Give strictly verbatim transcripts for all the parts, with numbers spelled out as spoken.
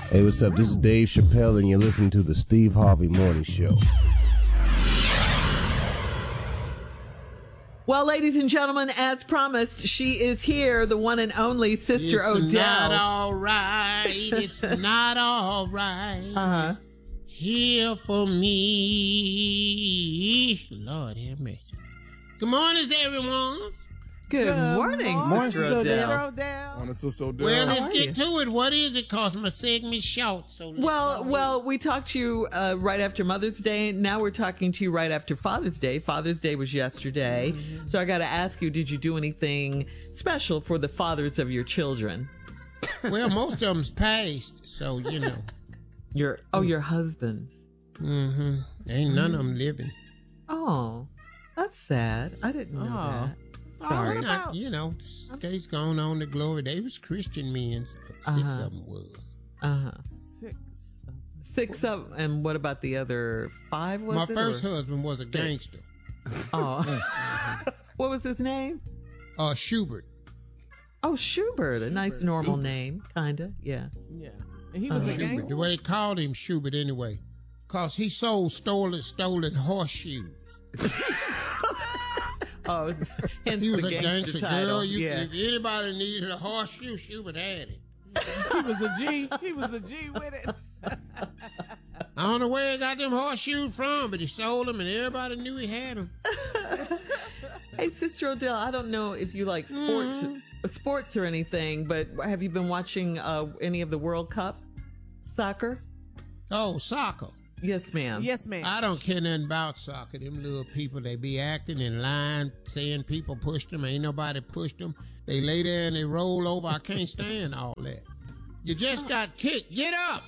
Hey, what's up? This is Dave Chappelle, and you're listening to the Steve Harvey Morning Show. Well, ladies and gentlemen, as promised, she is here, the one and only Sister it's Odell. It's not all right. It's not all right. Uh-huh. Here for me. Lord have mercy. Good morning, everyone. Good, Good morning, morning, Sister Odell. Odell. Morning, Sister Odell. Well, How let's are get you? to it. What is it? Cause my segment short. So let's Well, go. well, we talked to you uh, right after Mother's Day. Now we're talking to you right after Father's Day. Father's Day was yesterday. Mm-hmm. So I got to ask you, did you do anything special for the fathers of your children? Well, most of them's passed, so you know. Your oh, your husbands. Mm-hmm. Ain't none of them living. Oh, that's sad. I didn't know Oh. that. Oh, Sorry. it's not, you know, days gone on to glory. They was Christian men. Six Uh-huh. of them was. Uh-huh. Six. Six of, and what about the other five? Was My it, first or? husband was a gangster. Oh. What was his name? Uh, Schubert. Oh, Schubert. A nice Schubert. normal name, kinda. Yeah. Yeah. And he was Uh-huh. a Schubert. gangster. The way they called him Schubert anyway. Cause he sold stolen stolen horseshoes. Oh, hence He was the a gangster, gangster title. girl. You, yeah. If anybody needed a horseshoe, Schubert had it. He was a G. He was a G with it. I don't know where he got them horseshoes from, but he sold them and everybody knew he had them. Hey, Sister Odell, I don't know if you like sports, Mm-hmm. sports or anything, but have you been watching uh, any of the World Cup soccer? Oh, soccer. Yes, ma'am. Yes, ma'am. I don't care nothing about soccer. Them little people, they be acting in line, saying people pushed them. Ain't nobody pushed them. They lay there and they roll over. I can't stand all that. You just got kicked. Get up.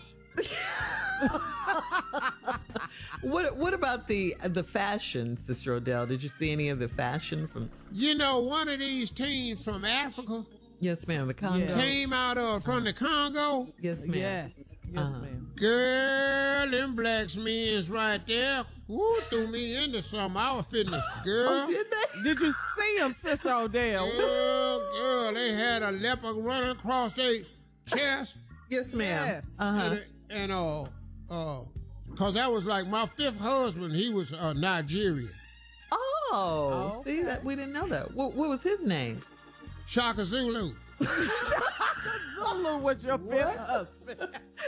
What What about the the fashion, Sister Odell? Did you see any of the fashion from? You know, one of these teams from Africa Yes, ma'am. The Congo. Yeah. came out of from the Congo. Yes, ma'am. Yes. Yes, Uh-huh. ma'am. Girl, them blacks men's right there. Woo, threw me into something. I was fitting girl. Oh, did they? Did you see him, Sister Odell? Girl, girl, they had a leopard running across their chest. Yes, ma'am. Yes. Uh-huh. And, and uh, uh, cause that was like my fifth husband. He was uh, Nigerian. Oh, Oh, see okay. that we didn't know that. What, what was his name? Shaka Zulu. Zulu was your fifth husband.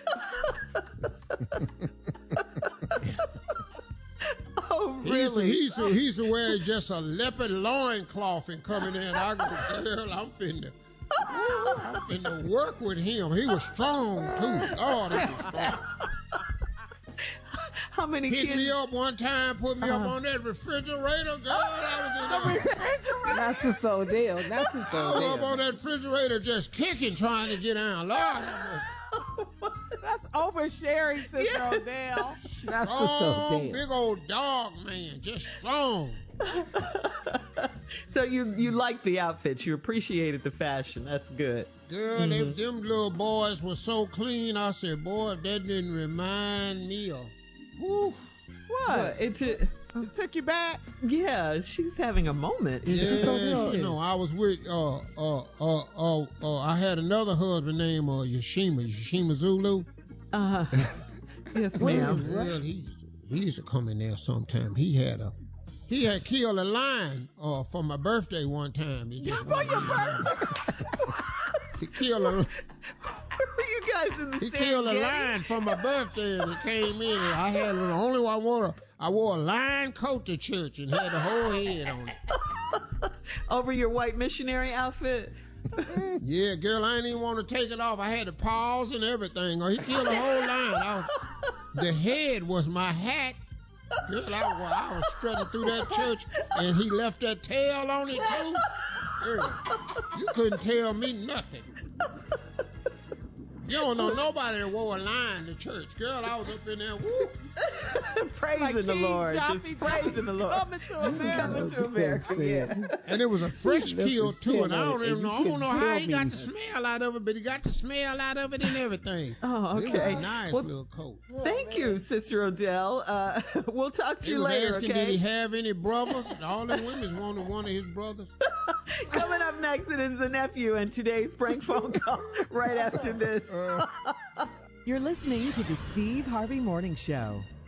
Oh, He used, to, really? he, used to, he used to wear just a leopard loincloth and coming in. I go, girl, I'm finna, I'm finna work with him. He was strong too. Lord, he was strong. How many Picked kids? me up one time, put me up Uh-huh. on that refrigerator. God, I was in there. Not Sister Odell. Not Sister I was up Odell. on that refrigerator just kicking, trying to get down. Lord, have mercy. That's oversharing, Sister Odell. Not Sister Strong, Odell. big old dog man, just strong. So you you liked the outfits. You appreciated the fashion. That's good. Girl, them, them little boys were so clean. I said, boy, if that didn't remind me of. Whew. What? It, it, It took you back? yeah, she's having a moment. Yeah, She you know, I was with uh uh uh uh, uh I had another husband named uh, Yashima, Yashima Zulu. Uh, yes, ma'am. Well, he he used to come in there sometime. He had a he had killed a lion uh for my birthday one time. He just For your birthday. He killed a Were you guys in the he same killed a gang? lion for my birthday and he came in and I had the only one I wore I wore a lion coat to church and had the whole head on it. Over your white missionary outfit? Yeah, girl, I didn't even want to take it off. I had the paws and everything. Oh, he killed a whole lion. I was, the head was my hat. Girl, I, was- I was strutting through that church, and he left that tail on it too. Girl, you couldn't tell me nothing. You don't know nobody that wore a lion to church. Girl, I was up in there, woo. praising Like the King Lord. Joffrey Just praising the Lord. Coming to America. Coming to America. Yeah. And it was a fresh That's kill a too, and I killer, don't even and know. you I don't can know how tell he got me. the smell out of it, but he got the smell out of it and everything. Oh, It was okay. a nice Well, little coat. thank you, Sister Odell. Uh, we'll talk to He you was later, asking, okay? did he have any brothers? All the women wanted one of his brothers. Coming up next, it is the nephew and today's prank phone call right after this. You're listening to the Steve Harvey Morning Show.